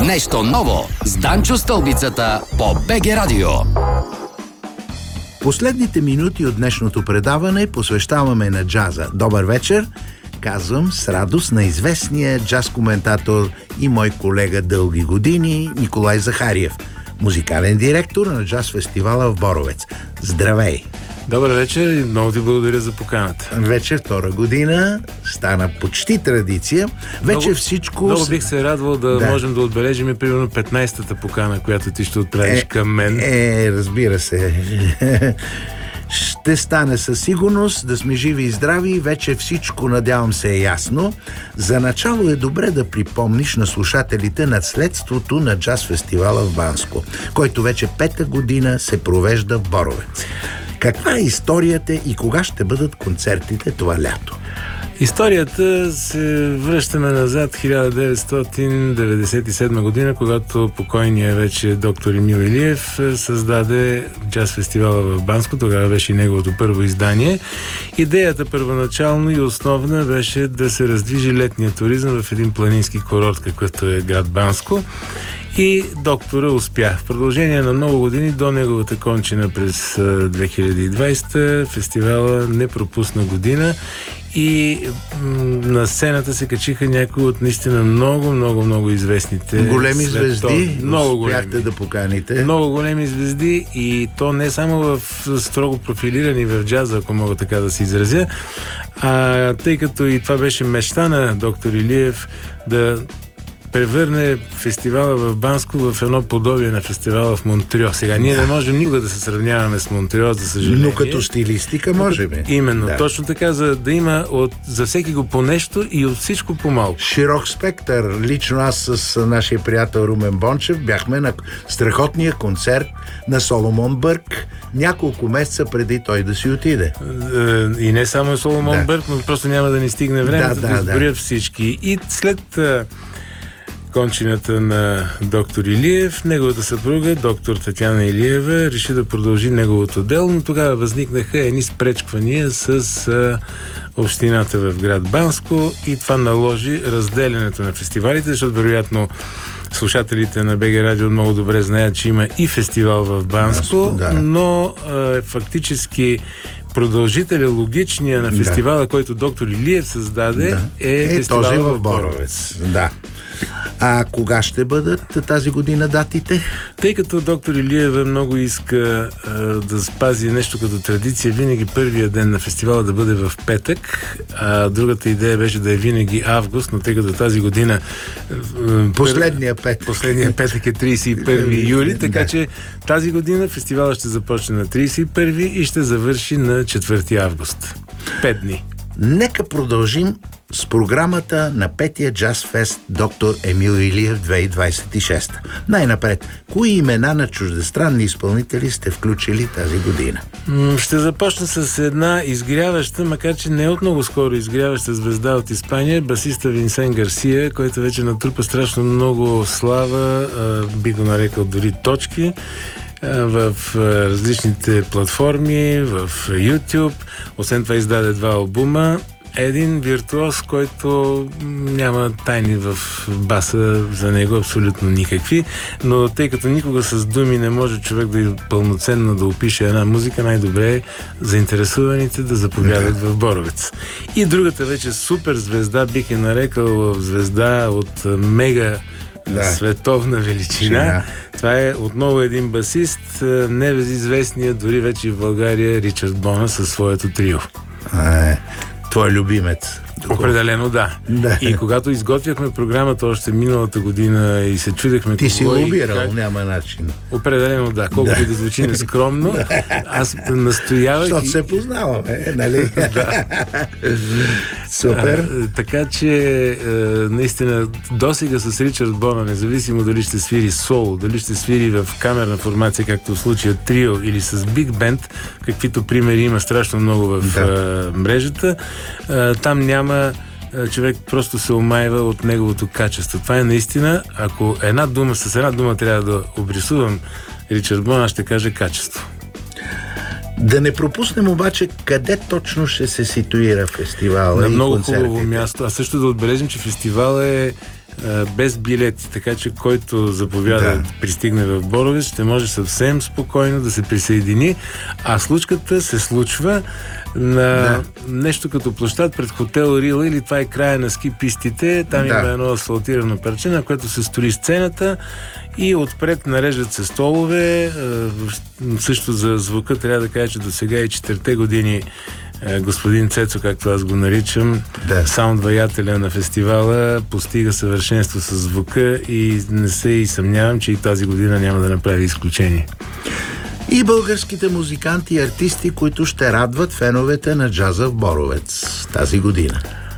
Нещо ново с Данчо Стълбицата по БГ Радио. Последните минути от днешното предаване посвещаваме на джаза. Добър вечер! Казвам с радост на известния джаз-коментатор и мой колега дълги години Николай Захариев, музикален директор на джаз-фестивала в Боровец. Здравей! Добър вечер и много ти благодаря за поканата. Вече втора година, стана почти традиция. Вече всичко... Много бих се радвал да можем да отбележим и примерно 15-та покана, която ти ще отправиш към мен. Разбира се. Ще стане със сигурност, да сме живи и здрави. Вече всичко, надявам се, е ясно. За начало е добре да припомниш на слушателите наследството на джаз-фестивала в Банско, който вече 5-та година се провежда в Боровец. Каква е историята и кога ще бъдат концертите това лято? Историята се връщаме назад 1997 година, когато покойният вече доктор Емил Илиев създаде джаз-фестивала в Банско. Тогава беше и неговото първо издание. Идеята първоначално и основна беше да се раздвижи летния туризъм в един планински курорт, какъвто е град Банско. И доктора успя. В продължение на много години до неговата кончина през 2020 фестивала не пропусна година и на сцената се качиха някои от наистина много известните големи звезди. Много големи. Успяхте да поканите. Много големи звезди и то не само в строго профилирани в джаза, ако мога така да се изразя, тъй като и това беше мечта на доктор Илиев да превърне фестивала в Банско в едно подобие на фестивала в Монтрео. Сега ние не можем никога да се сравняваме с Монтрео, за съжаление. Но като стилистика можем. Именно, точно така, за да има за всеки го по нещо и от всичко по малко. Широк спектър. Лично аз с нашия приятел Румен Бончев бяхме на страхотния концерт на Соломон Бърк няколко месеца преди той да си отиде. И не само Соломон Бърк, но просто няма да ни стигне времето да изборят всички. И след кончината на доктор Илиев, неговата съпруга, доктор Татяна Илиева, реши да продължи неговото дело, но тогава възникнаха едни спречквания с общината в град Банско и това наложи разделянето на фестивалите, защото вероятно слушателите на БГ Радио много добре знаят, че има и фестивал в Банско, но фактически продължителя, логичния на фестивала, който доктор Илиев създаде, е фестивал този в Боровец. Да. А кога ще бъдат тази година датите? Тъй като доктор Илиева много иска да спази нещо като традиция, винаги първия ден на фестивала да бъде в петък, а другата идея беше да е винаги август, но тъй като тази година последния петък е 31 юли, така че тази година фестивала ще започне на 31 и ще завърши на 4 август. 5 дни. Нека продължим с програмата на 5-я Джаз Фест доктор Емил Илиев 2026. Най-напред, кои имена на чуждестранни изпълнители сте включили тази година? Ще започна с една изгряваща, макар че не от много скоро изгряваща звезда от Испания, басиста Винсен Гарсия, който вече натрупа страшно много слава, би го нарекал дори точки, в различните платформи, в YouTube. Освен това издаде 2 албума. Един виртуоз, който няма тайни в баса за него, абсолютно никакви, но тъй като никога с думи не може човек да пълноценно да опише една музика, най-добре е заинтересуваните да заповядат в Боровец. И другата вече супер звезда, бих я нарекал звезда от мега световна величина. Това е отново един басист, небезизвестният дори вече в България Ричард Бона със своето трио. Твой любимец. Определено да. И когато изготвяхме програмата още миналата година и се чудехме... Ти си лобирал, няма начин. Определено да. Колкото и да звучи нескромно, аз настоявах... Защото се познаваме, нали? Супер. Така че, наистина, досега с Ричард Бона, независимо дали ще свири соло, дали ще свири в камерна формация, както в случая трио, или с биг бенд, каквито примери има страшно много в мрежата, там няма човек просто се омайва от неговото качество. Това е наистина, ако с една дума трябва да обрисувам Ричард Бон, аз ще кажа качество. Да не пропуснем обаче къде точно ще се ситуира фестивала. На много хубаво място. А също да отбележим, че фестивал е без билети, така че който заповяда пристигне в Боровец, ще може съвсем спокойно да се присъедини, а случката се случва на нещо като площад пред хотел Рила, или това е края на ски пистите, там има едно асфалтирано парче, на което се строи сцената и отпред нареждат се столове. Също за звука трябва да кажа, че до сега и 4 години господин Цецо, както аз го наричам, саунд-ваятеля на фестивала, постига съвършенство с звука и не се и съмнявам, че и тази година няма да направи изключение. И българските музиканти и артисти, които ще радват феновете на джаза в Боровец тази година.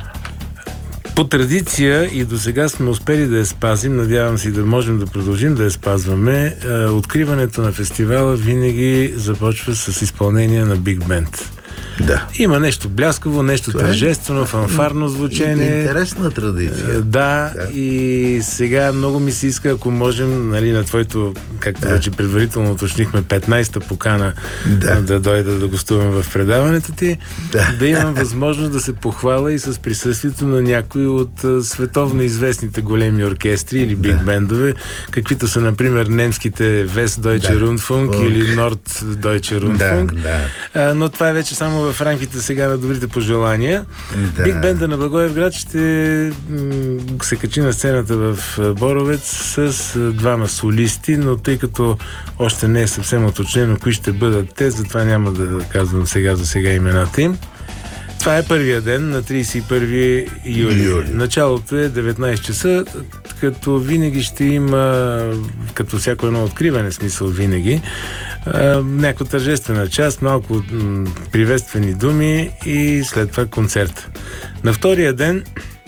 По традиция и до сега сме успели да я спазим, надявам се и да можем да продължим да я спазваме. Откриването на фестивала винаги започва с изпълнение на биг бенд. Да. Има нещо бляскаво, нещо тържествено, фанфарно звучение. Интересна традиция. Да, и сега много ми се иска, ако можем, нали, на твоето, както вече предварително уточнихме, 15-та покана да дойда да гостувам в предаването ти, да имам възможност да се похваля и с присъствието на някои от световно известните големи оркестри или биг бендове, каквито са, например, немските West Deutsche Rundfunk или Nord Deutsche Rundfunk. Но това е вече само в рамките сега на добрите пожелания. Биг бенда на Благоевград ще се качи на сцената в Боровец с двама солисти, но тъй като още не е съвсем уточнено кои ще бъдат те, затова няма да казвам за сега имената им. Това е първия ден на 31 юли. Началото е 19 часа, като винаги ще има, като всяко едно откриване, смисъл винаги, някаква тържествена част, малко приветствени думи и след това концерт. На втория ден,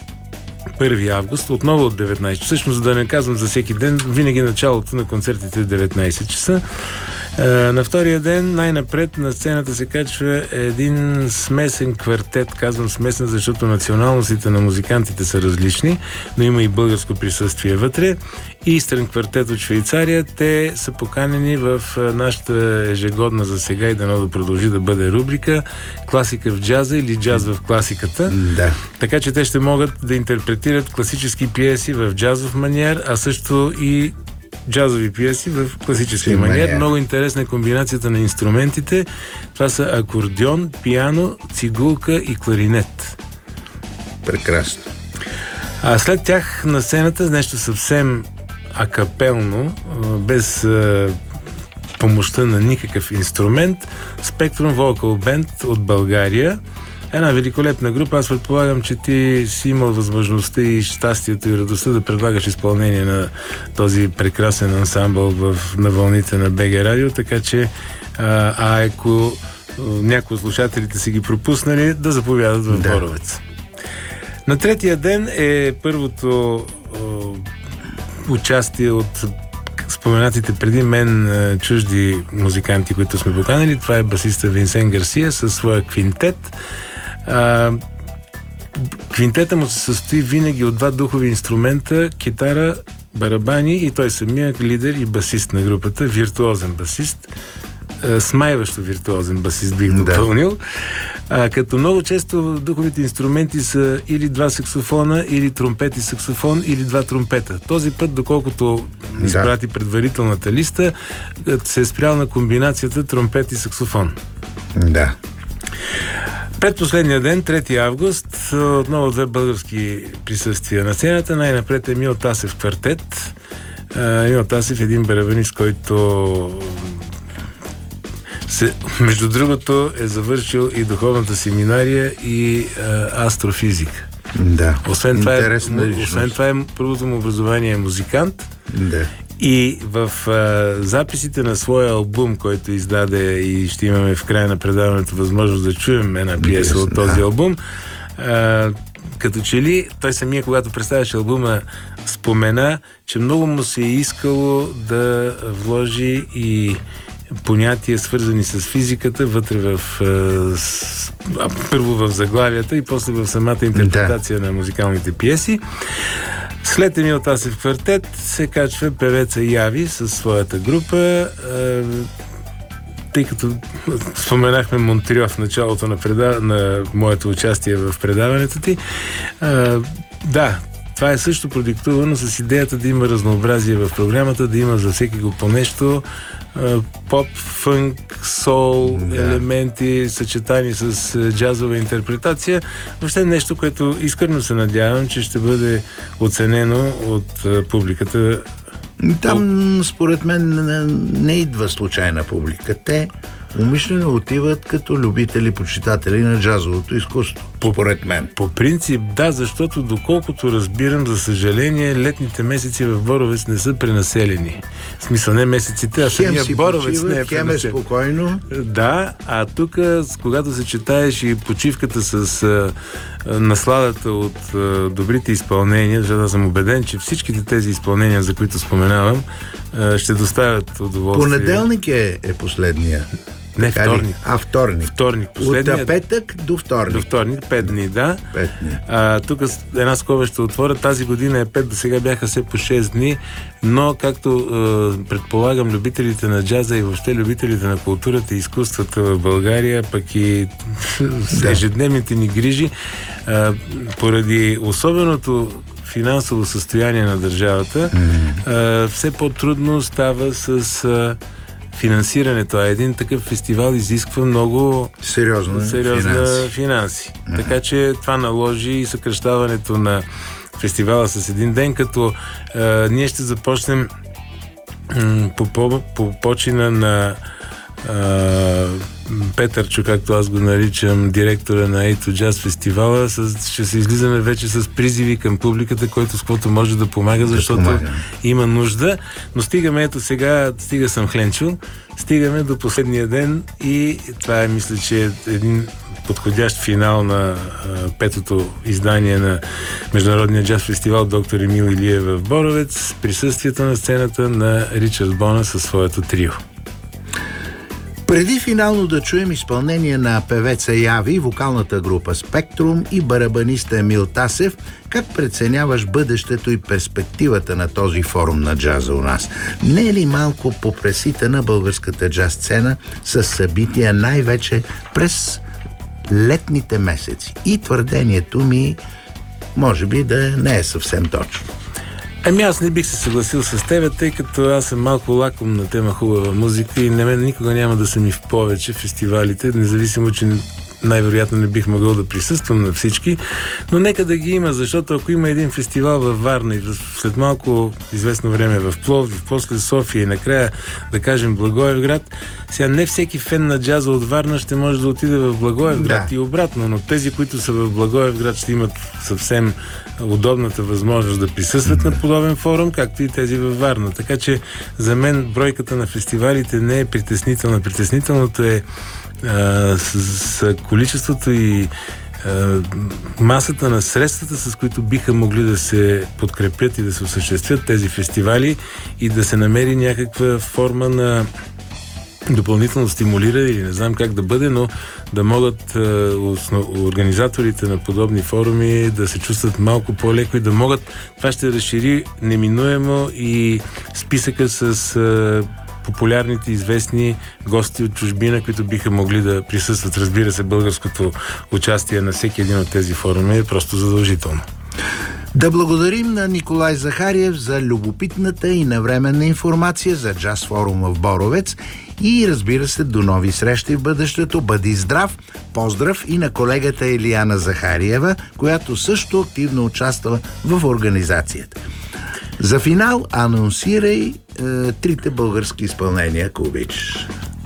1 август, отново от 19 часа, всъщност да не казвам за всеки ден, винаги началото на концертите е 19 часа. На втория ден най-напред на сцената се качва един смесен квартет. Казвам смесен, защото националностите на музикантите са различни, но има и българско присъствие вътре. Истрен квартет от Швейцария. Те са поканени в нашата ежегодна за сега и дано да продължи да бъде рубрика "Класика в джаза" или "Джаз в класиката". Така че те ще могат да интерпретират класически пиеси в джазов маниер, а също и джазови пиеси в класически маниер. Много интересна е комбинацията на инструментите. Това са акордеон, пиано, цигулка и кларинет. Прекрасно. А след тях на сцената нещо съвсем акапелно, без помощта на никакъв инструмент, Spectrum Vocal Band от България. Една великолепна група. Аз предполагам, че ти си имал възможността и щастието и радостта да предлагаш изпълнение на този прекрасен ансамбъл на вълните на БГ Радио, така че ако някои от слушателите си ги пропуснали, да заповядат в Боровец. На третия ден е първото участие от споменатите преди мен чужди музиканти, които сме поканали. Това е басиста Винсен Гарсия със своя квинтет. Квинтета му се състои винаги от два духови инструмента, китара, барабани и той самия лидер и басист на групата, виртуозен басист, смайващо виртуозен басист бих допълнил. Като много често духовите инструменти са или два саксофона, или тромпет и саксофон, или два тромпета. Този път, доколкото изпрати предварителната листа, се е спрял на комбинацията тромпет и саксофон. Да. Предпоследния ден, 3 август, отново две български присъствия на сцената. Най-напред е Емил Тасев квартет. Емил Тасев е един барабанист, който между другото е завършил и духовната семинария и астрофизика. Да. Освен това е първото му образование е музикант. Да. И в записите на своя албум, който издаде и ще имаме в края на предаването възможност да чуем една пиеса от този албум, като че ли той самия, когато представяше албума, спомена, че много му се е искало да вложи и понятия, свързани с физиката, вътре първо в заглавията и после в самата интерпретация на музикалните пиеси. След Емил Тасев квартет се качва певеца Яви със своята група. Тъй като споменахме Монтрио в началото на моето участие в предаването ти, това е също продиктувано с идеята да има разнообразие в програмата, да има за всеки го по нещо. Поп, фънк, сол, елементи, съчетани с джазова интерпретация. Въобще нещо, което искрено се надявам, че ще бъде оценено от публиката. Там, според мен, не идва случайна публика. Те умишлено отиват като любители, почитатели на джазовото изкуство. Според мен. По принцип, да, защото доколкото разбирам, за съжаление, летните месеци в Боровец не са пренаселени. В смисъл, не месеците, а самия Боровец не е пренаселен. Спокойно. Да, а тук, когато съчетаеш и почивката с насладата от добрите изпълнения, защото аз съм убеден, че всичките тези изпълнения, за които споменавам, ще доставят удоволствие. Понеделник е последния. Не, вторник. Вторник. Вторник. От петък до вторник. До вторник, 5 дни, да. 5 дни. Тук една скоба ще отворя. Тази година е 5, до сега бяха все по 6 дни, но както предполагам, любителите на джаза и въобще любителите на културата и изкуствата в България, пък и ежедневните ни грижи, поради особеното финансово състояние на държавата, все по-трудно става с финансирането. А един такъв фестивал изисква много сериозна финанси. Така че това наложи и съкращаването на фестивала с един ден, като ние ще започнем по почина на Петърчо, както аз го наричам, директора на Ейто Джаз фестивала, ще се излизаме вече с призиви към публиката, който с каквото може да помага, защото има нужда. Но стига съм хленчил, стигаме до последния ден и това е, мисля, че е един подходящ финал на петото издание на Международния джаз фестивал Доктор Емил Илиев в Боровец, с присъствието на сцената на Ричард Бона със своето трио. Преди финално да чуем изпълнение на певеца Яви, вокалната група Спектрум и барабаниста Емил Тасев, как преценяваш бъдещето и перспективата на този форум на джаза у нас? Не е ли малко попреситана българската джаз сцена с събития най-вече през летните месеци? И твърдението ми може би да не е съвсем точно. Аз не бих се съгласил с теб, тъй като аз съм малко лаком на тема хубава музика и на мен никога няма да съм и в повече фестивалите, независимо, че най-вероятно не бих могъл да присъствам на всички, но нека да ги има, защото ако има един фестивал във Варна и след малко известно време в Пловдив, после София и накрая, да кажем, Благоевград, сега не всеки фен на джаза от Варна ще може да отиде в Благоевград и обратно, но тези, които са в Благоевград, ще имат съвсем удобната възможност да присъстват на подобен форум, както и тези във Варна. Така че за мен бройката на фестивалите не е притеснителна. Притеснителното е с количеството и масата на средствата, с които биха могли да се подкрепят и да се осъществят тези фестивали и да се намери някаква форма на допълнително стимулиране или не знам как да бъде, но да могат организаторите на подобни форуми да се чувстват малко по-леко и да могат. Това ще разшири неминуемо и списъка с популярните, известни гости от чужбина, които биха могли да присъстват. Разбира се, българското участие на всеки един от тези форуми е просто задължително. Да благодарим на Николай Захариев за любопитната и навременна информация за джаз форума в Боровец и, разбира се, до нови срещи в бъдещето. Бъди здрав! Поздрав и на колегата Илияна Захариева, която също активно участва в организацията. За финал анонсирай трите български изпълнения, ако обичаш.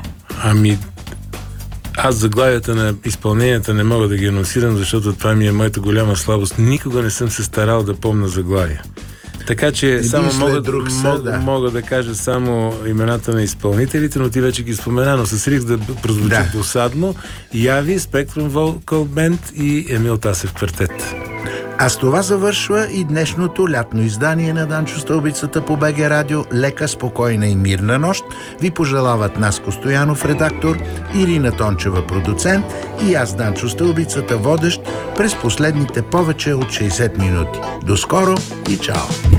Аз заглавията на изпълненията не мога да ги анонсирам, защото това ми е моята голяма слабост. Никога не съм се старал да помня заглавия. Така че само мога да кажа само имената на изпълнителите, но ти вече ги спомена, но с риск да прозвучи досадно. Яви, Спектрум Вокал Бенд и Емил Тасев квартет. А с това завършва и днешното лятно издание на Данчо Стълбицата по БГ Радио. Лека, спокойна и мирна нощ ви пожелават Наско Стоянов, редактор, Ирина Тончева, продуцент, и аз, Данчо Стълбицата, водещ през последните повече от 60 минути. До скоро и чао!